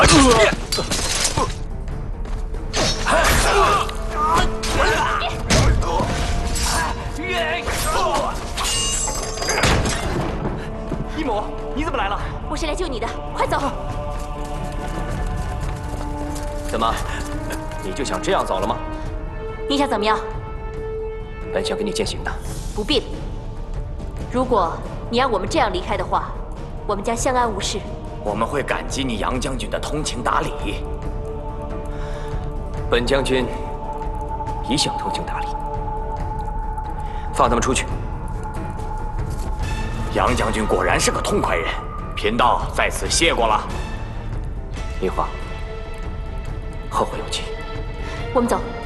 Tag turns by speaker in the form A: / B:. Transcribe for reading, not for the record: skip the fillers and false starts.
A: 姨母，你怎么来了？
B: 我是来救你的，快走！
C: 怎么，你就想这样走了吗？
B: 你想怎么样？
C: 本想给你践行的。
B: 不必了。如果你让我们这样离开的话，我们将相安无事。
D: 我们会感激你杨将军的通情达理。
C: 本将军一向通情达理。放他们出去。
D: 杨将军果然是个痛快人，贫道在此谢过了。
C: 一华，后会有期。
B: 我们走。